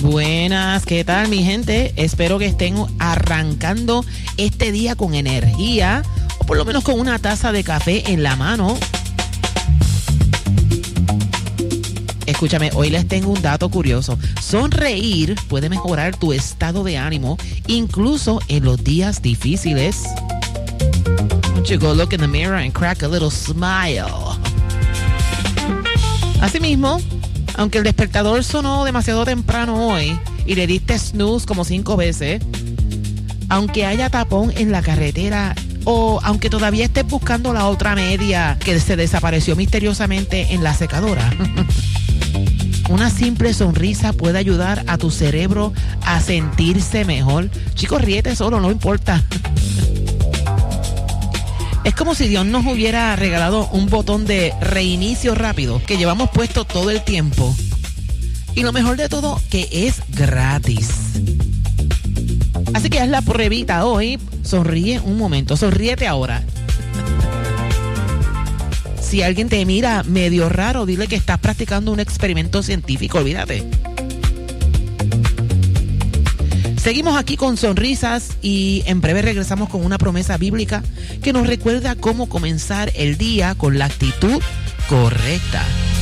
Buenas, ¿qué tal mi gente? Espero que estén arrancando este día con energía o por lo menos con una taza de café en la mano. Escúchame, hoy les tengo un dato curioso. Sonreír puede mejorar tu estado de ánimo, incluso en los días difíciles. Don't you go look in the mirror and crack a little smile. Asimismo, aunque el despertador sonó demasiado temprano hoy y le diste snooze como 5 veces, aunque haya tapón en la carretera o aunque todavía estés buscando la otra media que se desapareció misteriosamente en la secadora, una simple sonrisa puede ayudar a tu cerebro a sentirse mejor. Chicos, ríete solo, no importa. Es como si Dios nos hubiera regalado un botón de reinicio rápido que llevamos puesto todo el tiempo. Y lo mejor de todo, que es gratis. Así que haz la pruebita hoy. Sonríe un momento, sonríete ahora. Si alguien te mira medio raro, dile que estás practicando un experimento científico, olvídate. Seguimos aquí con sonrisas y en breve regresamos con una promesa bíblica que nos recuerda cómo comenzar el día con la actitud correcta.